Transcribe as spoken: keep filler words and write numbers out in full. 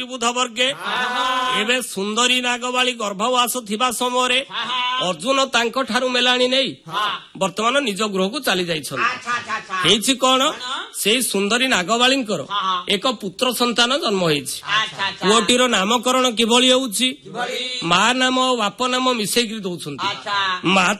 ବୁଧବର୍ଗେ ଏବେ ସୁନ୍ଦରୀ ନାଗବାଳୀ ଗର୍ଭବାସ ଥିବା ସମୟରେ ଅର୍ଜୁନ ତାଙ୍କଠାରୁ ମେଲାଣି ନେଇ ବର୍ତ୍ତମାନ ନିଜ ଗୃହକୁ ଚାଲି ଯାଇଛନ୍ତି। ହେଇଛି କଣ, ସେଇ ସୁନ୍ଦରୀ ନାଗବାଳୀଙ୍କର ଏକ ପୁତ୍ର ସନ୍ତାନ ଜନ୍ମ ହେଇଛି। ପୁଅଟିର ନାମକରଣ କିଭଳି ହେଉଛି, ମା ନାମ ଆଉ ବାପ ନାମ ମିଶେଇକି ଦଉଛନ୍ତି। ମା